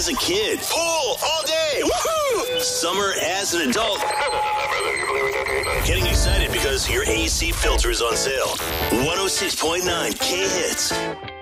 a kid. Pool all day. Woohoo! Summer as an adult. Getting excited because your AC filter is on sale. 106.9 K-Hits.